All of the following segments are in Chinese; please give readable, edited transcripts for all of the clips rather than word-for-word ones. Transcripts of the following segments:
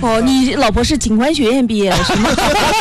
哦，你老婆是警官学院毕业的是吗？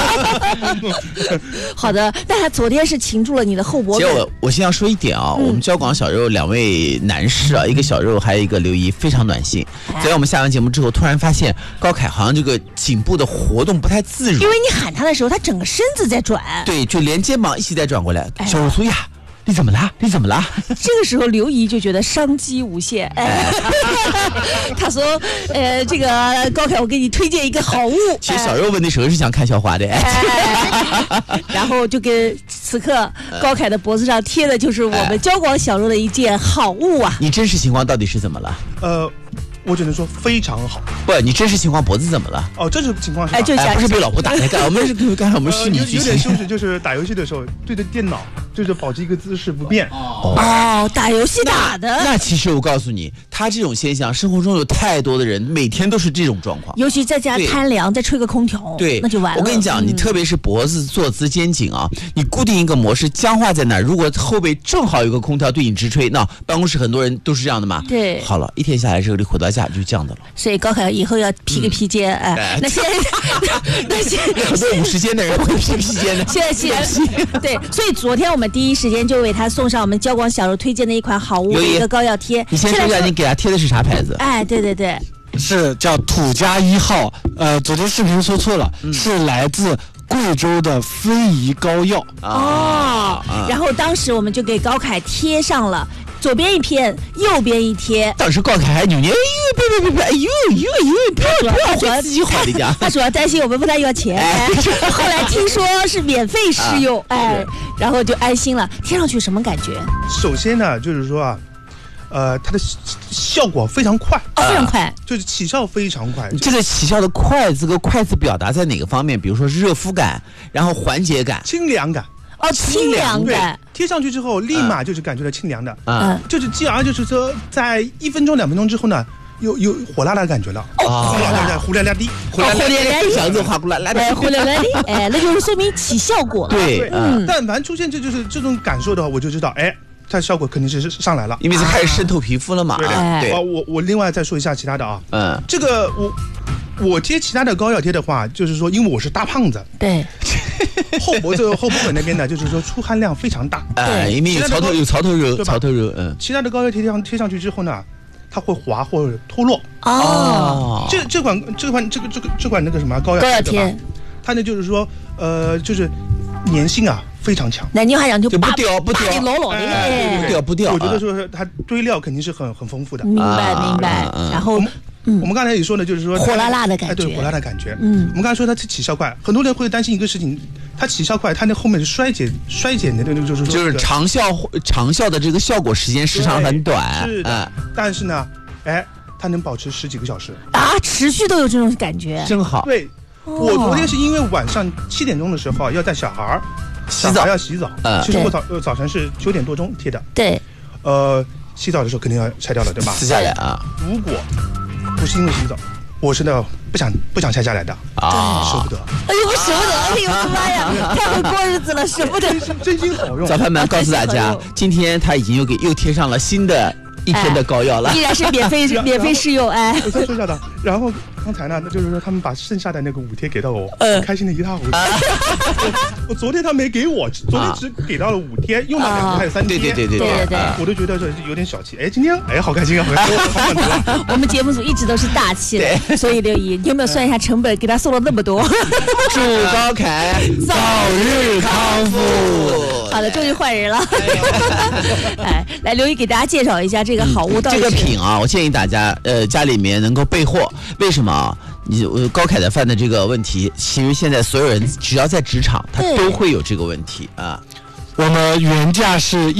好的，那他昨天是擒住了你的后脖其梗。 实我先要说一点啊，我们交广小肉2位男士啊，一个小肉，还有一个刘怡，非常暖心。昨天我们下完节目之后，突然发现高凯好像这个颈部的活动不太自如， 因为你喊他的时候，他整个身子在转。 对，就连肩膀一起在转过来。小肉苏呀，你怎么啦？你怎么啦？ 这个时候刘怡就觉得商机无限，他说，这个高凯，我给你推荐一个好物。 其实小肉问的时候是想看笑话的， 然后就跟此刻高凯的脖子上贴的就是我们交广小肉的一件好物啊。 你真实情况到底是怎么了？ 我只能说非常好。 不，你真实情况脖子怎么了？ 哦，这种情况是就不是被老婆打的，我们是刚才我们虚拟剧情， 有点羞耻，就是打游戏的时候对着电脑，就是保持一个姿势不变。 打游戏打的。 那其实我告诉你，他这种现象，生活中有太多的人每天都是这种状况， 尤其在家贪凉，再吹个空调， 对， 那就完了。 我跟你讲，你特别是脖子、坐姿、肩颈啊，你固定一个模式，僵化在那儿。如果后背正好有个空调对你直吹，那办公室很多人都是这样的嘛。 对， 好了，一天下来之后，你回到家就这样的了。 所以高凯以后要披个披肩，那现在很多50肩的人会披披肩的。 现在对，所以昨天我们第一时间就为他送上我们交广小肉推荐的一款好物的一个膏药贴。 你先说一下，你给他贴的是啥牌子？ 对， 是叫土家1号。昨天视频说错了，是来自贵州的非遗膏药。 然后当时我们就给高凯贴上了。左边一片，右边一贴。 当时高凯还扭捏，别，不要自己好的家。 他主要担心我们问他要钱，后来听说是免费试用，然后就安心了。贴上去什么感觉？ 首先呢，就是说啊，它的效果非常快， 非常快， 就是起效非常快。 这个起效的快，这个快字表达在哪个方面？比如说热敷感，然后缓解感、 清凉感。 清凉感， 贴上去之后立马就是感觉到清凉的，就是继而就是说在1分钟2分钟之后呢，有火辣辣的感觉了，呼啦啦滴， 祥子花呼啦啦滴，呼啦啦滴，那就是说明起效果了。 对， 但凡出现就是这种感受的话，我就知道，它效果肯定是上来了， 因为是开始渗透皮肤了嘛。 对，我另外再说一下其他的啊，这个我贴其他的膏药贴的话，就是说因为我是大胖子， 对。 后脖梗那边呢，就是说出汗量非常大， 因为有槽头肉， 其他的膏药贴上去之后呢，它会滑或者脱落。这款那个什么膏药贴，它呢就是说就是粘性啊非常强， 那你好像就不掉，不掉。 我觉得说是它堆料肯定是很丰富的。 明白。然后。 我们刚才也说呢，就是说火辣辣的感觉， 对，火辣辣的感觉。我们刚才说它起效快，很多人会担心一个事情，它起效快，它那后面是衰减的那个， 就是长效的这个效果时间时长很短。 是的，但是呢，它能保持10几个小时持续都有这种感觉， 真好。 对，我昨天是因为晚上7点钟的时候要带小孩洗澡，其实我早晨是9点多钟贴的。 对， 洗澡的时候肯定要拆掉了，对吧？ 撕下来啊。 如果不是因为洗澡，我真的不想拆下来的舍不得。 我舍不得，哎呦我的妈呀，太会过日子了，舍不得。 真心好用。 早饭们告诉大家，今天他已经又贴上了新的1天的膏药了， 依然是免费试用。 我再说一下的，然后刚才呢，那就是说他们把剩下的那个5贴给到我，开心的一塌糊涂。我昨天他没给我，昨天只给到了5贴，用了2贴还有3贴。 对， 我都觉得这有点小气。今天好开心啊，好满足啊。 我们节目组一直都是大气的，所以刘怡，你有没有算一下成本，给他送了那么多？ 祝高凯早日康复。 好的，终于换人了。来，刘怡给大家介绍一下这个好物到底这个品啊，我建议大家家里面能够备货。为什么？高凯的犯的这个问题，其实现在所有人只要在职场，他都会有这个问题啊。 我们原价是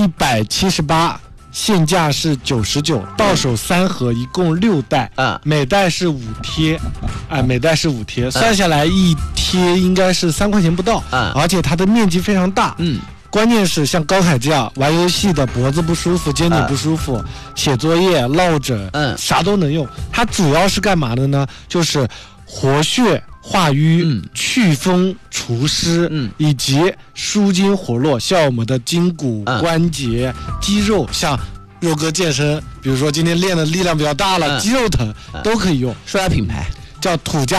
178，现价是99，到手3盒，一共6袋，每袋是5贴，每袋是5贴，算下来1贴应该是3块钱不到，而且它的面积非常大，关键是像高凯这样玩游戏的，脖子不舒服、肩颈不舒服、写作业、落枕，啥都能用。它主要是干嘛的呢？就是活血化瘀、祛风除湿，以及舒筋活络，像我们的筋骨、关节、肌肉，像肉哥健身，比如说今天练的力量比较大了，肌肉疼都可以用。 说下品牌， 叫土家